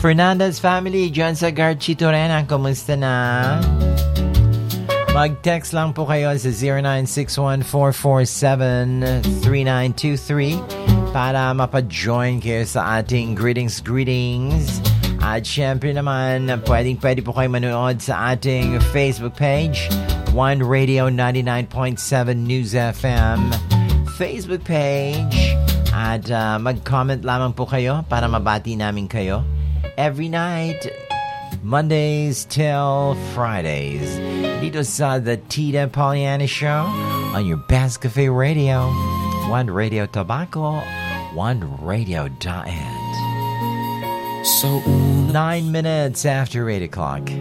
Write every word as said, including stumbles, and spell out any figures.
Fernandez family, dyan sa Garchito-Rena, kumusta na? Mag-text lang po kayo sa zero nine six one, four four seven, three nine two three para mapa-join kayo sa ating greetings, greetings. At syempre naman, pwedeng pwede po kayo manood sa ating Facebook page, One Radio ninety-nine point seven News F M Facebook page. At uh, mag-comment lamang po kayo para mabati namin kayo every night, Mondays till Fridays, dito sa The Tita Poliana Show on your Best Cafe Radio, One Radio Tobacco, One Radio Diet. So nine minutes after eight o'clock.